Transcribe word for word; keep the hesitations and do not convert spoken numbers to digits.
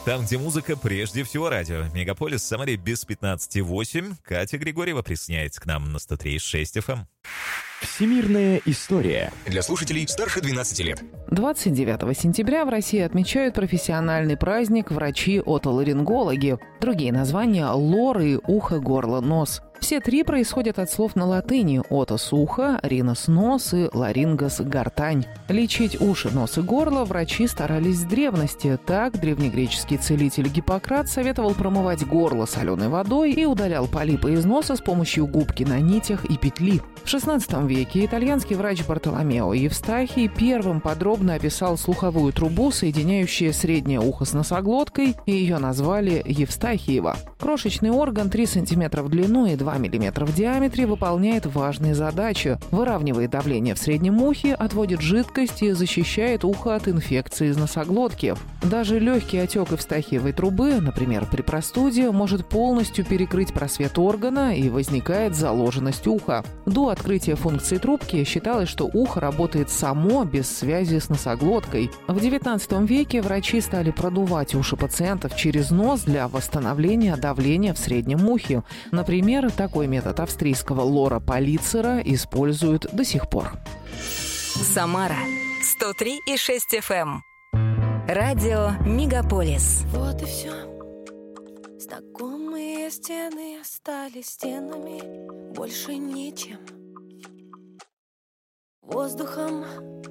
Там, где музыка, прежде всего радио. Мегаполис Самаре без пятнадцати восемь. Катя Григорьева присоединяется к нам на сто три и шесть эф эм. Всемирная история. Для слушателей старше двенадцати лет. двадцать девятого сентября в России отмечают профессиональный праздник врачи-отоларингологи. Другие названия – лоры, ухо, горло, нос. Все три происходят от слов на латыни – отос – ухо, ринос – нос и ларингос – гортань. Лечить уши, нос и горло врачи старались с древности. Так древнегреческий целитель Гиппократ советовал промывать горло соленой водой и удалял полипы из носа с помощью губки на нитях и петли. В шестнадцатом веке итальянский врач Бартоломео Евстахий первым подробно описал слуховую трубу, соединяющую среднее ухо с носоглоткой, и ее назвали Евстахиева. Крошечный орган три сантиметра в длину и два миллиметра в диаметре выполняет важные задачи. Выравнивает давление в среднем ухе, отводит жидкость и защищает ухо от инфекции из носоглотки. Даже легкий отек Евстахиевой трубы, например, при простуде, может полностью перекрыть просвет органа и возникает заложенность уха. До открытия функции трубки считалось, что ухо работает само, без связи с носоглоткой. В девятнадцатом веке врачи стали продувать уши пациентов через нос для восстановления давления в среднем ухе. Например, такой метод австрийского Лора Полицера используют до сих пор. Самара сто три и шесть эф эм. Радио Мегаполис. Вот и все. Знакомые стены остались стенами, больше ничем. Воздухом